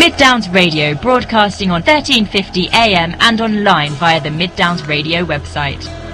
Mid Downs Radio, broadcasting on 1350 AM and online via the Mid Downs Radio website.